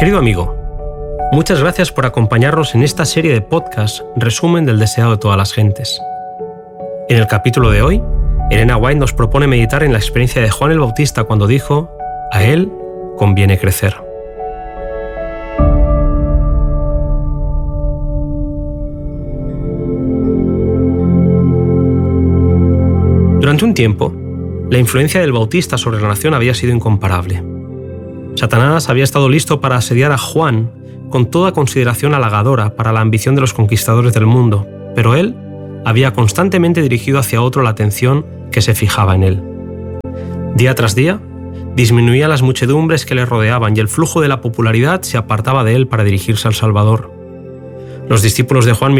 Querido amigo, muchas gracias por acompañarnos en esta serie de podcasts resumen del deseado de todas las gentes. En el capítulo de hoy, Elena White nos propone meditar en la experiencia de Juan el Bautista cuando dijo: a él conviene crecer. Durante un tiempo, la influencia del Bautista sobre la nación había sido incomparable. Satanás había estado listo para asediar a Juan con toda consideración halagadora para la ambición de los conquistadores del mundo, pero él había constantemente dirigido hacia otro la atención que se fijaba en él. Día tras día, disminuían las muchedumbres que le rodeaban y el flujo de la popularidad se apartaba de él para dirigirse al Salvador. Los discípulos de Juan